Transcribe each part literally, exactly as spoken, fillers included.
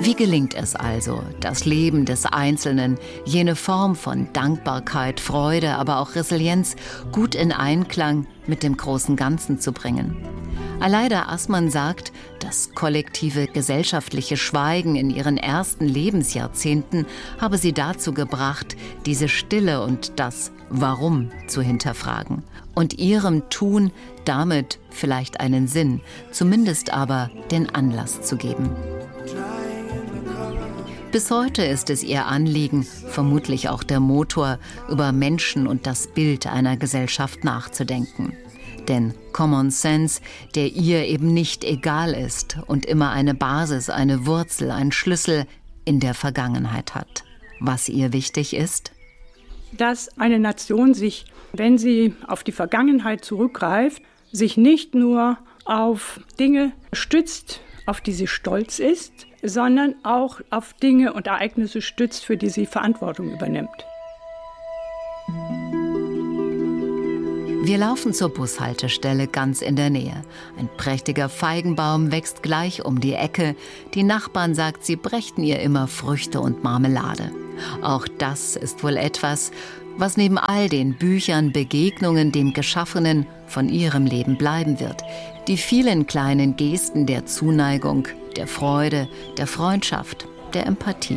Wie gelingt es also, das Leben des Einzelnen, jene Form von Dankbarkeit, Freude, aber auch Resilienz gut in Einklang mit dem großen Ganzen zu bringen? Aleida Assmann sagt, das kollektive gesellschaftliche Schweigen in ihren ersten Lebensjahrzehnten habe sie dazu gebracht, diese Stille und das Warum zu hinterfragen und ihrem Tun damit vielleicht einen Sinn, zumindest aber den Anlass zu geben. Bis heute ist es ihr Anliegen, vermutlich auch der Motor, über Menschen und das Bild einer Gesellschaft nachzudenken. Denn Common Sense, der ihr eben nicht egal ist und immer eine Basis, eine Wurzel, einen Schlüssel in der Vergangenheit hat. Was ihr wichtig ist? Dass eine Nation sich, wenn sie auf die Vergangenheit zurückgreift, sich nicht nur auf Dinge stützt, auf die sie stolz ist, sondern auch auf Dinge und Ereignisse stützt, für die sie Verantwortung übernimmt. Wir laufen zur Bushaltestelle ganz in der Nähe. Ein prächtiger Feigenbaum wächst gleich um die Ecke. Die Nachbarn sagt, sie brächten ihr immer Früchte und Marmelade. Auch das ist wohl etwas, was neben all den Büchern, Begegnungen, dem Geschaffenen von ihrem Leben bleiben wird. Die vielen kleinen Gesten der Zuneigung, der Freude, der Freundschaft, der Empathie.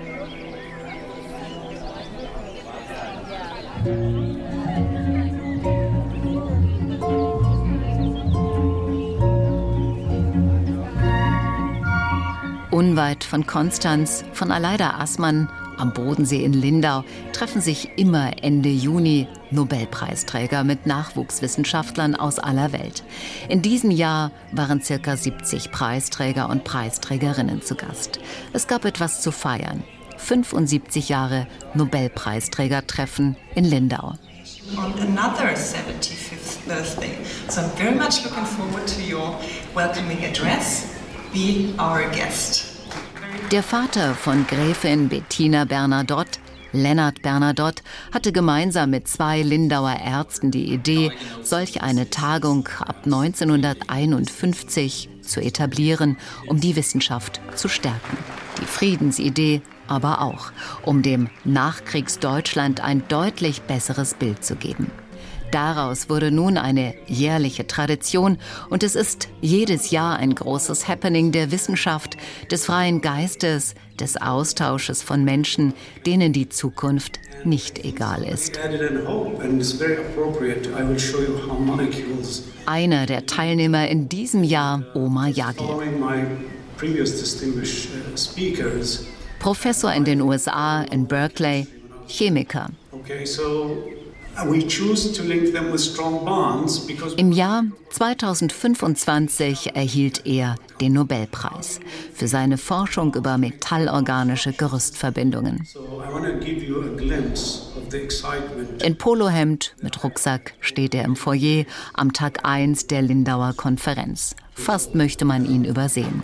Unweit von Konstanz, von Aleida Assmann, am Bodensee in Lindau, treffen sich immer Ende Juni Nobelpreisträger mit Nachwuchswissenschaftlern aus aller Welt. In diesem Jahr waren ca. siebzig Preisträger und Preisträgerinnen zu Gast. Es gab etwas zu feiern. fünfundsiebzig Jahre Nobelpreisträgertreffen in Lindau. On another seventy-fifth birthday. So I'm very much looking forward to your welcoming address. Be our guest. Der Vater von Gräfin Bettina Bernadotte, Lennart Bernadotte, hatte gemeinsam mit zwei Lindauer Ärzten die Idee, solch eine Tagung ab neunzehnhunderteinundfünfzig zu etablieren, um die Wissenschaft zu stärken. Die Friedensidee aber auch, um dem Nachkriegsdeutschland ein deutlich besseres Bild zu geben. Daraus wurde nun eine jährliche Tradition und es ist jedes Jahr ein großes Happening der Wissenschaft, des freien Geistes, des Austausches von Menschen, denen die Zukunft nicht egal ist. Einer der Teilnehmer in diesem Jahr, Omar Yaghi. Professor in den U S A, in Berkeley, Chemiker. Im Jahr zweitausendfünfundzwanzig erhielt er den Nobelpreis für seine Forschung über metallorganische Gerüstverbindungen. In Polohemd mit Rucksack steht er im Foyer am Tag eins der Lindauer Konferenz. Fast möchte man ihn übersehen.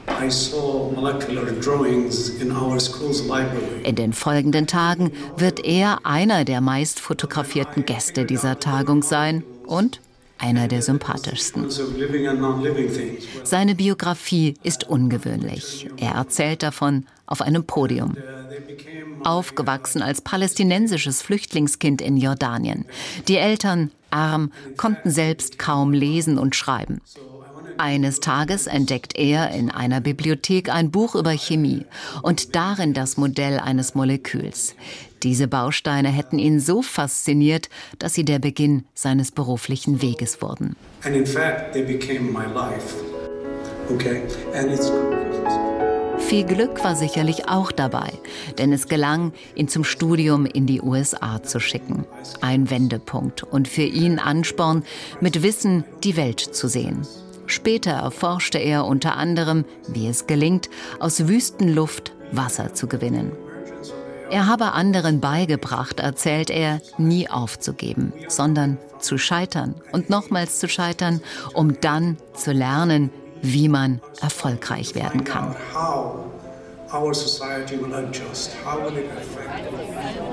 In den folgenden Tagen wird er einer der meist fotografierten Gäste dieser Tagung sein und einer der sympathischsten. Seine Biografie ist ungewöhnlich. Er erzählt davon auf einem Podium. Aufgewachsen als palästinensisches Flüchtlingskind in Jordanien. Die Eltern, arm, konnten selbst kaum lesen und schreiben. Eines Tages entdeckt er in einer Bibliothek ein Buch über Chemie und darin das Modell eines Moleküls. Diese Bausteine hätten ihn so fasziniert, dass sie der Beginn seines beruflichen Weges wurden. And in fact, they became my life. Okay, and it's Viel Glück war sicherlich auch dabei, denn es gelang, ihn zum Studium in die U S A zu schicken. Ein Wendepunkt und für ihn Ansporn, mit Wissen die Welt zu sehen. Später erforschte er unter anderem, wie es gelingt, aus Wüstenluft Wasser zu gewinnen. Er habe anderen beigebracht, erzählt er, nie aufzugeben, sondern zu scheitern und nochmals zu scheitern, um dann zu lernen, wie man erfolgreich werden kann. how our society will adjust, how will it affect